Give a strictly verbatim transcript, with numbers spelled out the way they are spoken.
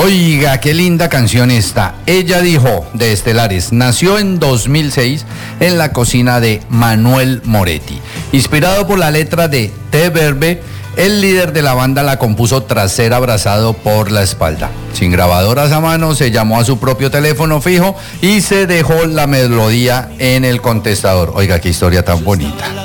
Oiga, qué linda canción esta. Ella dijo, de Estelares, nació en dos mil seis en la cocina de Manuel Moretti. Inspirado por la letra de Te Verbe, el líder de la banda la compuso tras ser abrazado por la espalda. Sin grabadoras a mano, se llamó a su propio teléfono fijo y se dejó la melodía en el contestador. Oiga, qué historia tan bonita.